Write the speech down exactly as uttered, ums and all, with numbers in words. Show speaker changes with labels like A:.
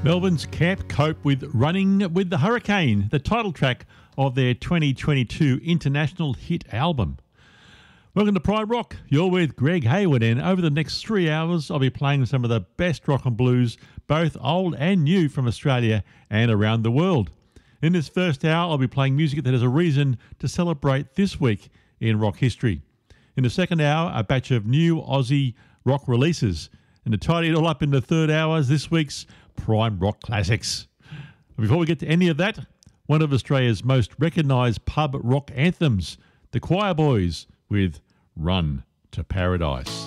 A: Melbourne's Camp Cope with Running with the Hurricane, the title track of their twenty twenty-two international hit album. Welcome to Pride Rock. You're with Greg Hayward, and over the next three hours I'll be playing some of the best rock and blues, both old and new, from Australia and around the world. In this first hour I'll be playing music that has a reason to celebrate this week in rock history. In the second hour, a batch of new Aussie rock releases. And to tidy it all up in the third hour is this week's Prime Rock Classics. Before we get to any of that, one of Australia's most recognised pub rock anthems, the Choir Boys with Run to Paradise.